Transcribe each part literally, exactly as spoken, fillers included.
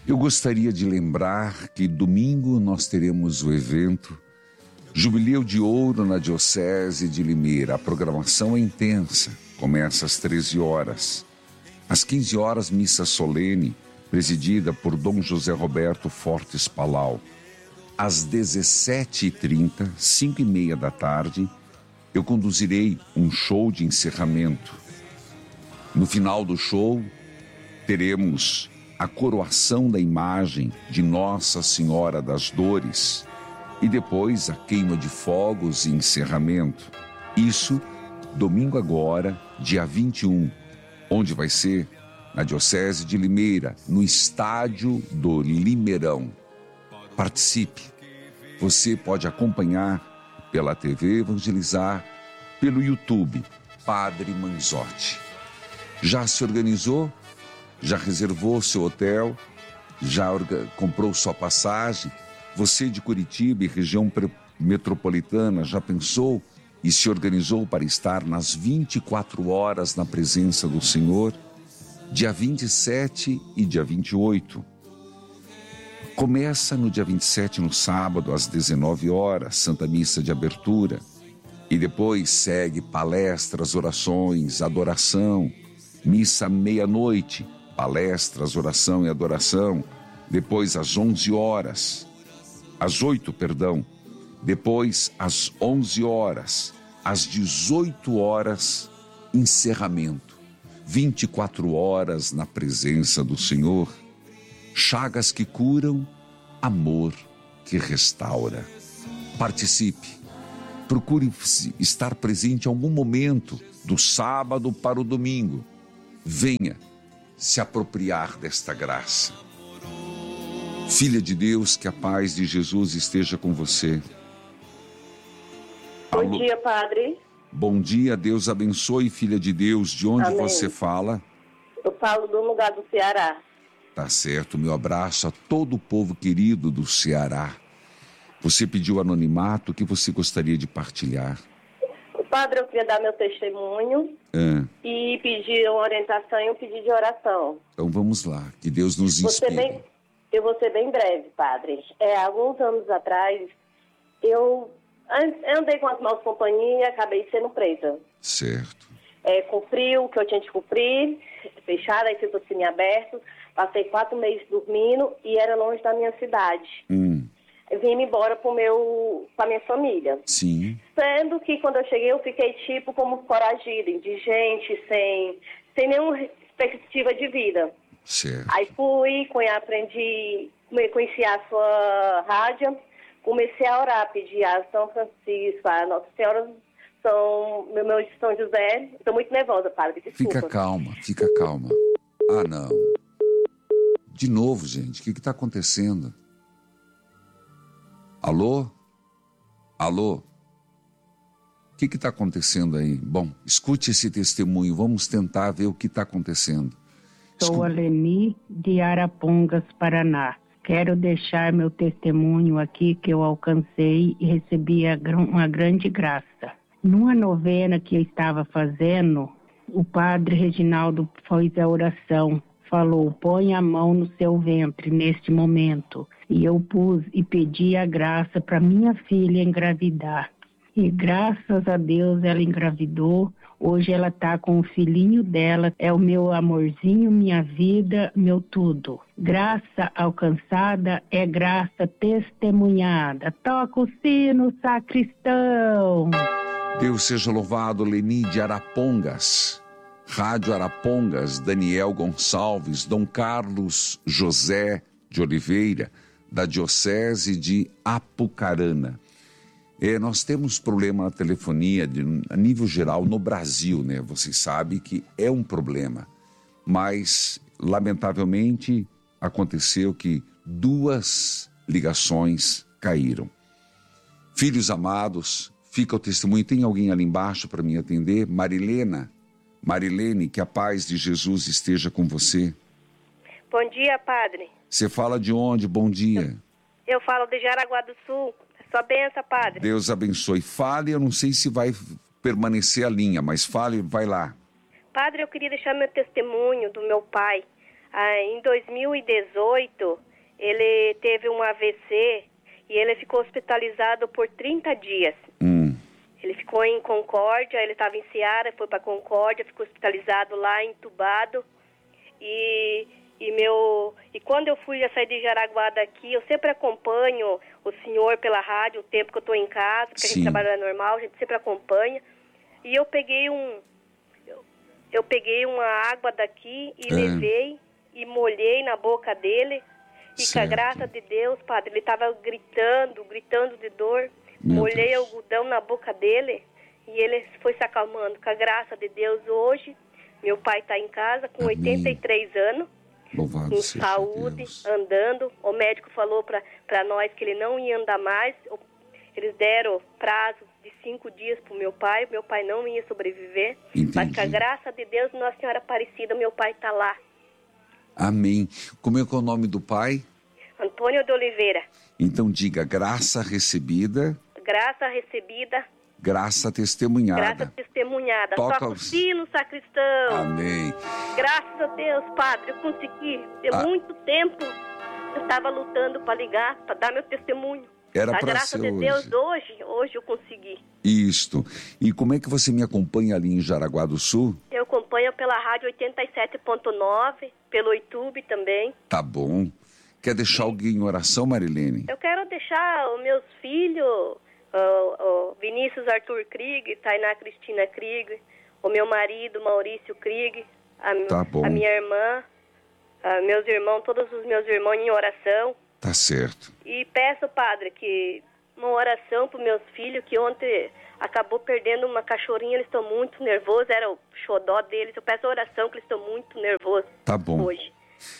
Eu gostaria de lembrar que domingo nós teremos o evento Jubileu de Ouro na Diocese de Limeira. A programação é intensa, começa às treze horas. Às quinze horas, missa solene, presidida por Dom José Roberto Fortes Palau. Às dezessete e trinta, cinco e meia da tarde, eu conduzirei um show de encerramento. No final do show, teremos a coroação da imagem de Nossa Senhora das Dores e depois a queima de fogos e encerramento. Isso, domingo agora, dia vinte e um, onde vai ser? Na Diocese de Limeira, no estádio do Limeirão. Participe. Você pode acompanhar pela T V Evangelizar, pelo YouTube, Padre Manzotti. Já se organizou? Já reservou seu hotel? Já orga- comprou sua passagem? Você de Curitiba e região pre- metropolitana já pensou e se organizou para estar nas vinte e quatro horas na presença do Senhor? Dia vinte e sete e dia vinte e oito. Começa no dia vinte e sete, no sábado, às dezenove horas, Santa Missa de Abertura. E depois segue palestras, orações, adoração. Missa meia-noite, palestras, oração e adoração. Depois às onze horas, às oito, perdão. Depois às onze horas, às dezoito horas, encerramento. vinte e quatro horas na presença do Senhor. Chagas que curam, amor que restaura. Participe. Procure estar presente em algum momento, do sábado para o domingo. Venha se apropriar desta graça. Filha de Deus, que a paz de Jesus esteja com você. Bom Alô? dia, Padre. Bom dia, Deus abençoe, filha de Deus. De onde Amém. você fala? Eu falo do lugar do Ceará. Tá certo, meu abraço a todo o povo querido do Ceará. Você pediu anonimato, o que você gostaria de partilhar? Padre, eu queria dar meu testemunho Ah, e pedir uma orientação e um pedido de oração. então vamos lá, que Deus nos Vou ser inspire. bem, eu vou ser bem breve, Padre. É, alguns anos atrás, eu an- andei com as maus companhias e acabei sendo presa. Certo. É, cumpri o que eu tinha de cumprir, fechada, aí fiz o aberto. Passei quatro meses dormindo e era longe da minha cidade. Hum, Vim embora para a minha família. sim, Sendo que quando eu cheguei eu fiquei tipo como foragida, indigente, sem, sem nenhuma perspectiva de vida. certo. Aí fui, conhe- aprendi, conheci a sua rádio, comecei a orar, pedir a São Francisco, a Nossa Senhora, São, meu, meu de São José. Estou muito nervosa, Padre, desculpa. Fica calma, fica calma. Ah, não. De novo, gente, o que está acontecendo? Alô? Alô? O que está acontecendo aí? Bom, escute esse testemunho, vamos tentar ver o que está acontecendo. Sou a Leni de Arapongas, Paraná. Quero deixar meu testemunho aqui que eu alcancei e recebi a gr- uma grande graça. Numa novena que eu estava fazendo, o padre Reginaldo fez a oração. Falou, põe a mão no seu ventre neste momento. E eu pus e pedi a graça para minha filha engravidar. E graças a Deus ela engravidou. Hoje ela está com o filhinho dela. É o meu amorzinho, minha vida, meu tudo. Graça alcançada é graça testemunhada. Toca o sino, sacristão. Deus seja louvado, Leni de Arapongas. Rádio Arapongas, Daniel Gonçalves, Dom Carlos José de Oliveira, da Diocese de Apucarana. É, nós temos problema na telefonia de, a nível geral no Brasil, né? Vocês sabem que é um problema, mas lamentavelmente aconteceu que duas ligações caíram. Filhos amados, fica o testemunho. Tem alguém ali embaixo para me atender? Marilena, Marilene, que a paz de Jesus esteja com você. Bom dia, Padre. Você fala de onde? Bom dia. Eu falo de Jaraguá do Sul. Sua benção, Padre. Deus abençoe. Fale, eu não sei se vai permanecer a linha, mas fale, vai lá. Padre, eu queria deixar meu testemunho do meu pai. Ah, em dois mil e dezoito, ele teve um A V C e ele ficou hospitalizado por trinta dias. Hum. Ele ficou em Concórdia, ele estava em Ceará, foi para Concórdia, ficou hospitalizado lá, entubado. E, e, meu, e quando eu fui a sair de Jaraguá daqui, eu sempre acompanho o senhor pela rádio, o tempo que eu estou em casa, porque Sim. a gente trabalha normal, a gente sempre acompanha. E eu peguei um, eu, eu peguei uma água daqui e é. levei e molhei na boca dele. E certo. Com a graça de Deus, padre, ele estava gritando, gritando de dor. Meu molhei Deus. algodão na boca dele e ele foi se acalmando. Com a graça de Deus, hoje, meu pai está em casa com Amém. oitenta e três anos, Louvado com saúde, Deus. andando. O médico falou para nós que ele não ia andar mais. Eles deram prazo de cinco dias para o meu pai. Meu pai não ia sobreviver. Entendi. Mas com a graça de Deus, Nossa Senhora Aparecida, meu pai está lá. Amém. Como é que é o nome do pai? Antônio de Oliveira. Então diga, graça recebida. Graça recebida. Graça testemunhada. Graça testemunhada. Toca Toca o os... sino, sacristão. Amém. Graças a Deus, padre, eu consegui. De ah. muito tempo eu estava lutando para ligar, para dar meu testemunho. Era para ser hoje. A graça de Deus, hoje, hoje eu consegui. Isto. E como é que você me acompanha ali em Jaraguá do Sul? Eu acompanho pela rádio oitenta e sete ponto nove, pelo YouTube também. Tá bom. Quer deixar alguém em oração, Marilene? Eu quero deixar os meus filhos, o, o Vinícius Arthur Krieg, Tainá Cristina Krieg, o meu marido Maurício Krieg, a, tá bom. a minha irmã, a meus irmãos, todos os meus irmãos em oração. Tá certo. E peço, padre, que uma oração para os meus filhos, que ontem acabou perdendo uma cachorrinha, eles estão muito nervosos, era o xodó deles. Eu peço oração, que eles estão muito nervosos. Tá bom. Hoje.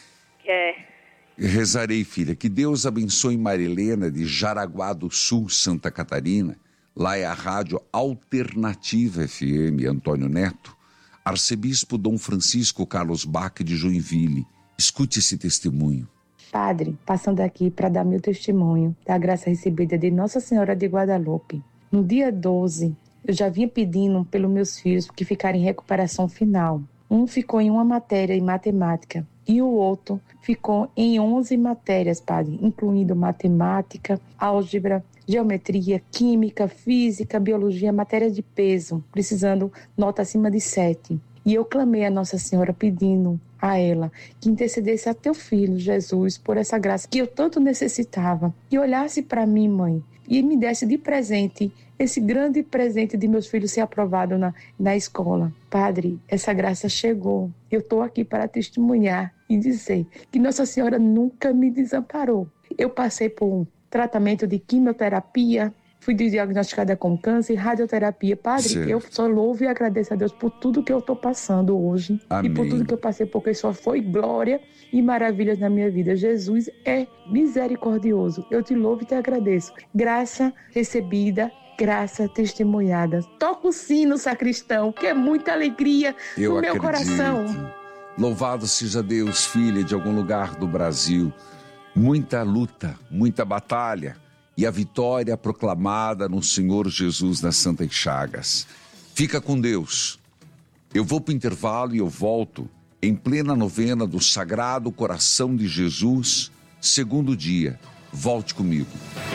É... Rezarei, filha, que Deus abençoe Marilena de Jaraguá do Sul, Santa Catarina. Lá é a rádio Alternativa F M, Antônio Neto. Arcebispo Dom Francisco Carlos Bach de Joinville. Escute esse testemunho. Padre, passando aqui para dar meu testemunho da graça recebida de Nossa Senhora de Guadalupe. No dia doze, eu já vinha pedindo pelos meus filhos que ficaram em recuperação final. Um ficou em uma matéria em matemática e o outro ficou em onze matérias, padre, incluindo matemática, álgebra, geometria, química, física, biologia, matéria de peso, precisando nota acima de sete. E eu clamei a Nossa Senhora pedindo a ela que intercedesse a teu filho, Jesus, por essa graça que eu tanto necessitava. E olhasse para mim, mãe, e me desse de presente esse grande presente de meus filhos ser aprovado na, na escola. Padre, essa graça chegou. Eu estou aqui para testemunhar e dizer que Nossa Senhora nunca me desamparou. Eu passei por um tratamento de quimioterapia, fui diagnosticada com câncer, radioterapia. Padre, certo. Eu só louvo e agradeço a Deus por tudo que eu estou passando hoje. Amém. E por tudo que eu passei, porque só foi glória e maravilhas na minha vida. Jesus é misericordioso. Eu te louvo e te agradeço. Graça recebida, graça testemunhada. Toca o sino, sacristão, que é muita alegria eu no meu acredito. coração. Louvado seja Deus, filha de algum lugar do Brasil. Muita luta, muita batalha. E a vitória proclamada no Senhor Jesus nas Santas Chagas. Fica com Deus. Eu vou para o intervalo e eu volto em plena novena do Sagrado Coração de Jesus, segundo dia. Volte comigo.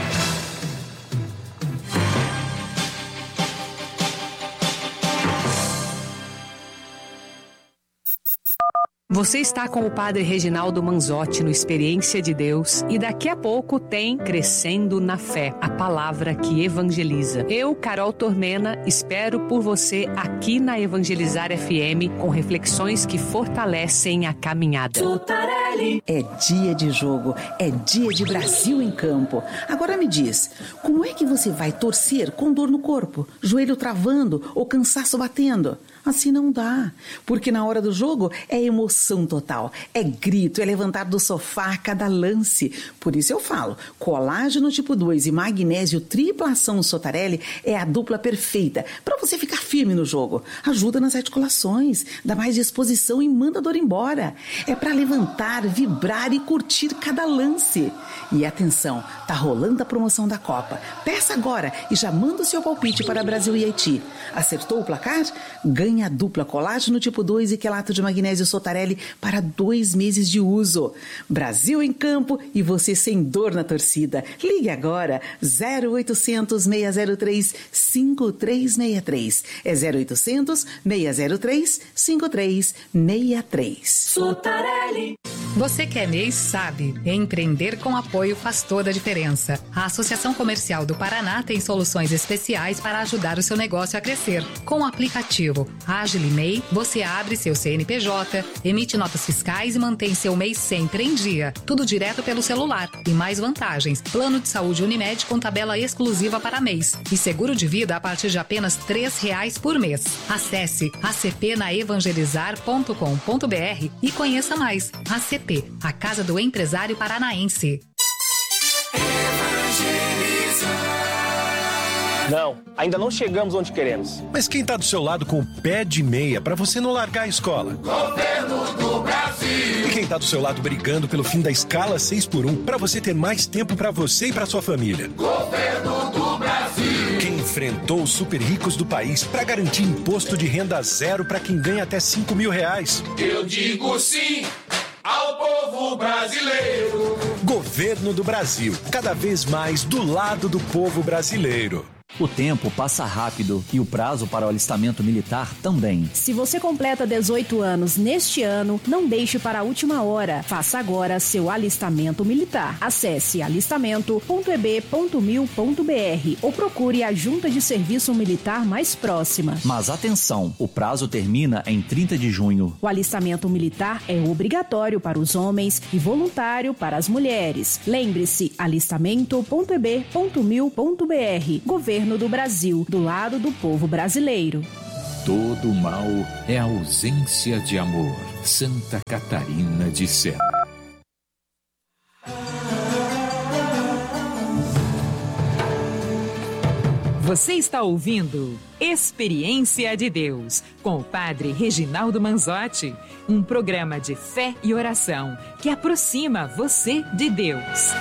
Você está com o Padre Reginaldo Manzotti no Experiência de Deus e daqui a pouco tem Crescendo na Fé, a palavra que evangeliza. Eu, Carol Tormena, espero por você aqui na Evangelizar F M com reflexões que fortalecem a caminhada. É dia de jogo, é dia de Brasil em campo. Agora me diz, como é que você vai torcer com dor no corpo, joelho travando ou cansaço batendo? Assim não dá, porque na hora do jogo é emoção total, é grito, é levantar do sofá a cada lance. Por isso eu falo, colágeno tipo dois e magnésio tripla ação Sotarelli é a dupla perfeita para você ficar firme no jogo. Ajuda nas articulações, dá mais disposição e manda a dor embora. É para levantar, cantar, vibrar e curtir cada lance. E atenção, tá rolando a promoção da Copa. Peça agora e já manda o seu palpite para Brasil e Haiti. Acertou o placar? Ganha a dupla colágeno tipo dois e quelato de magnésio Sotarelli para dois meses de uso. Brasil em campo e você sem dor na torcida. Ligue agora, zero oitocentos, seis zero três, cinco três seis três. É zero oitocentos, seis zero três, cinco três seis três. Sotarelli. Você que é M E I sabe, empreender com apoio faz toda a diferença. A Associação Comercial do Paraná tem soluções especiais para ajudar o seu negócio a crescer. Com o aplicativo Agile M E I, você abre seu C N P J, emite notas fiscais e mantém seu M E I sempre em dia. Tudo direto pelo celular. E mais vantagens. Plano de saúde Unimed com tabela exclusiva para M E Is. E seguro de vida a partir de apenas três reais por mês. Acesse a c p na evangelizar ponto com ponto b r e conheça mais. A C P, a Casa do Empresário Paranaense. Não, ainda não chegamos onde queremos. Mas quem tá do seu lado com o pé de meia pra você não largar a escola? Governo do Brasil! E quem tá do seu lado brigando pelo fim da escala seis por um pra você ter mais tempo pra você e pra sua família? Governo do Brasil! Quem enfrentou os super ricos do país pra garantir imposto de renda zero pra quem ganha até cinco mil reais? Eu digo sim ao povo brasileiro! Governo do Brasil, cada vez mais do lado do povo brasileiro. O tempo passa rápido e o prazo para o alistamento militar também. Se você completa dezoito anos neste ano, não deixe para a última hora. Faça agora seu alistamento militar. Acesse alistamento ponto e b ponto mil ponto b r ou procure a junta de serviço militar mais próxima. Mas atenção, o prazo termina em trinta de junho. O alistamento militar é obrigatório para os homens e voluntário para as mulheres. Lembre-se, alistamento ponto e b ponto mil ponto b r. Governo do Brasil, do lado do povo brasileiro. Todo mal é ausência de amor. Santa Catarina de Serra. Você está ouvindo Experiência de Deus, com o Padre Reginaldo Manzotti, um programa de fé e oração que aproxima você de Deus.